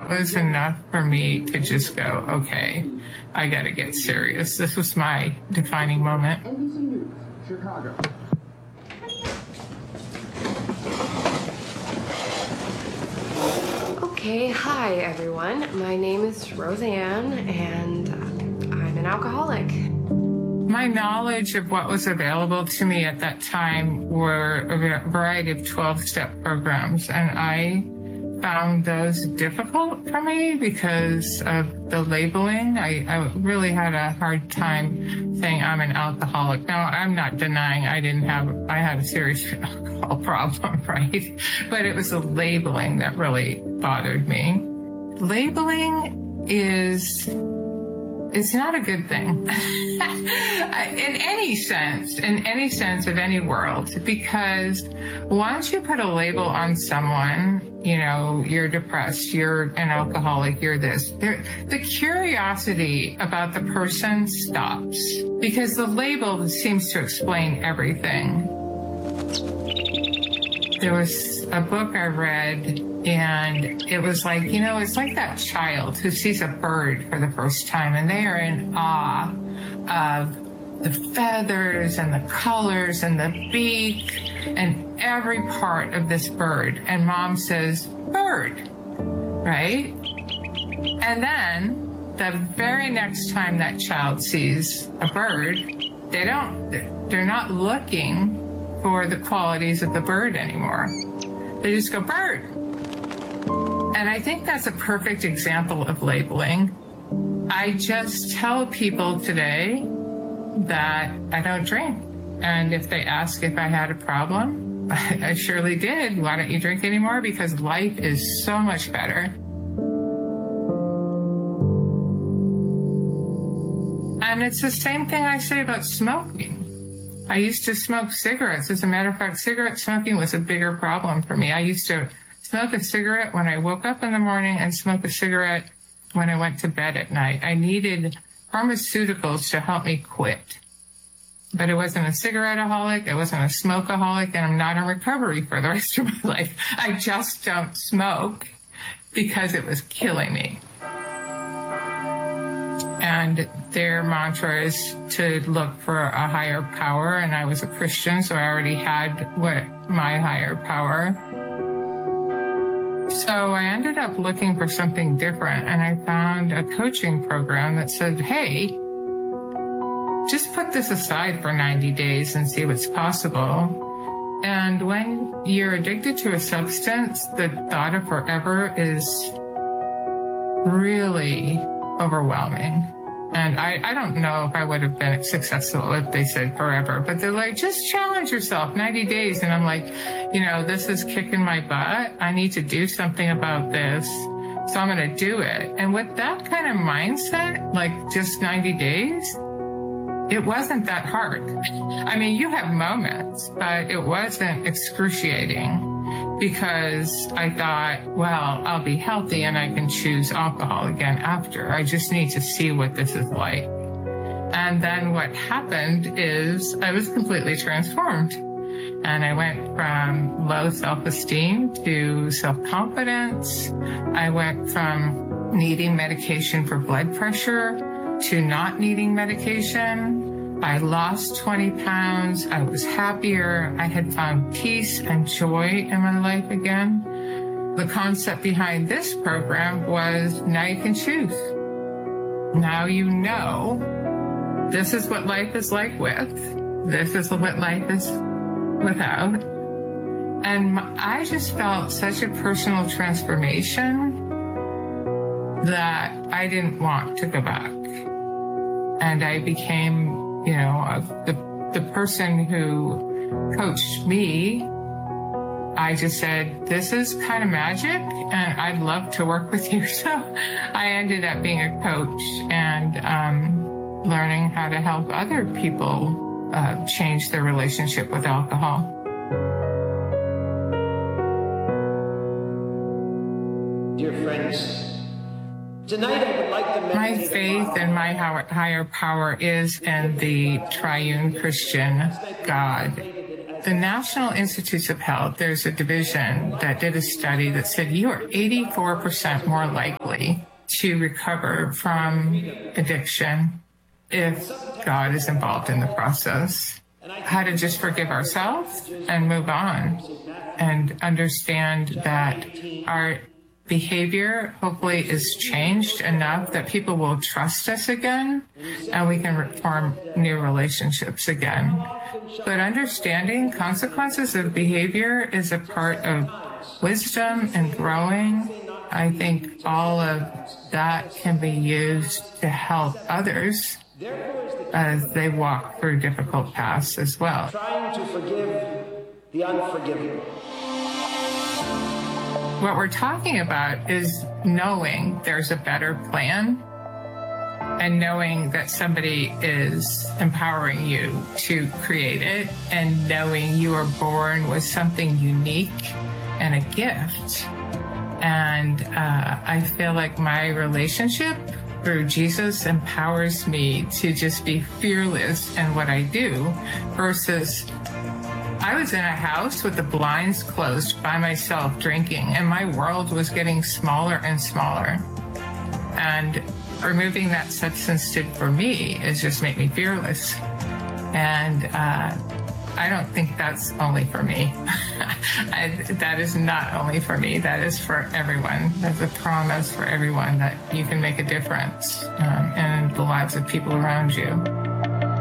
that was enough for me to just go, okay, I got to get serious. This was my defining moment. NBC News, Chicago. Okay, hi everyone. My name is Roseanne, and I'm an alcoholic. My knowledge of what was available to me at that time were a variety of 12-step programs, and I found those difficult for me because of the labeling. I really had a hard time saying I'm an alcoholic. Now, I'm not denying I had a serious alcohol problem, right? But it was the labeling that really bothered me. Labeling it's not a good thing in any sense of any world, because once you put a label on someone, you're depressed, you're an alcoholic, you're this, the curiosity about the person stops because the label seems to explain everything. There was a book I read, and it was like, it's like that child who sees a bird for the first time, and they are in awe of the feathers and the colors and the beak and every part of this bird. And mom says, bird, right? And then the very next time that child sees a bird, they're not looking for the qualities of the bird anymore. They just go, bird. And I think that's a perfect example of labeling. I just tell people today that I don't drink. And if they ask if I had a problem, I surely did. Why don't you drink anymore? Because life is so much better. And it's the same thing I say about smoking. I used to smoke cigarettes. As a matter of fact, cigarette smoking was a bigger problem for me. I used to smoke a cigarette when I woke up in the morning and smoke a cigarette when I went to bed at night. I needed pharmaceuticals to help me quit. But it wasn't a cigarette-aholic, it wasn't a smoke-aholic, and I'm not in recovery for the rest of my life. I just don't smoke because it was killing me. And their mantra is to look for a higher power, and I was a Christian, so I already had my higher power. So I ended up looking for something different, and I found a coaching program that said, hey, just put this aside for 90 days and see what's possible. And when you're addicted to a substance, the thought of forever is really overwhelming. And I don't know if I would have been successful if they said forever, but they're like, just challenge yourself, 90 days. And I'm like, this is kicking my butt. I need to do something about this. So I'm going to do it. And with that kind of mindset, like just 90 days, it wasn't that hard. I mean, you have moments, but it wasn't excruciating. Because I thought, well, I'll be healthy and I can choose alcohol again after. I just need to see what this is like. And then what happened is I was completely transformed. And I went from low self-esteem to self-confidence. I went from needing medication for blood pressure to not needing medication. I lost 20 pounds. I was happier. I had found peace and joy in my life again. The concept behind this program was now you can choose. Now you know this is what life is like with. This is what life is without. And I just felt such a personal transformation that I didn't want to go back. And I became the person who coached me. I just said, this is kind of magic and I'd love to work with you. So I ended up being a coach and learning how to help other people change their relationship with alcohol. Dear friends, tonight I would like to meditate. My faith and my higher power is in the triune Christian God. the National Institutes of Health, there's a division that did a study that said you are 84% more likely to recover from addiction if God is involved in the process. How to just forgive ourselves and move on and understand that our behavior hopefully is changed enough that people will trust us again and we can form new relationships again. But understanding consequences of behavior is a part of wisdom and growing. I think all of that can be used to help others as they walk through difficult paths as well. Trying to forgive the unforgivable. What we're talking about is knowing there's a better plan and knowing that somebody is empowering you to create it and knowing you are born with something unique and a gift. And I feel like my relationship through Jesus empowers me to just be fearless in what I do versus I was in a house with the blinds closed by myself drinking, and my world was getting smaller and smaller. And removing that substance did for me is just make me fearless. And I don't think that's only for me. That is not only for me. That is for everyone. That's a promise for everyone that you can make a difference in the lives of people around you.